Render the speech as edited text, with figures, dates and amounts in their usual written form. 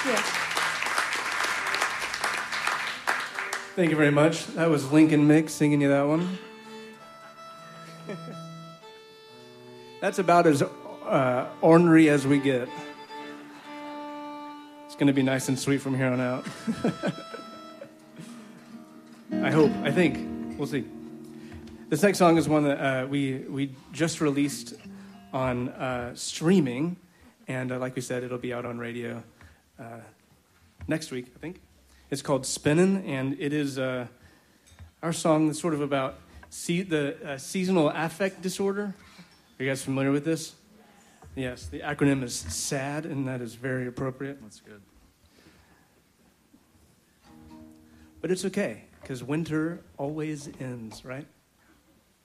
you. Thank you very much. That was Lincoln Mick singing you that one. That's about as ornery as we get. It's going to be nice and sweet from here on out. I think. We'll see. This next song is one that we just released on streaming, and like we said, it'll be out on radio next week, I think. It's called Spinnin', and it is our song that's sort of about the seasonal affect disorder. Are you guys familiar with this? Yes, the acronym is SAD, and that is very appropriate. That's good. But it's okay, because winter always ends, right?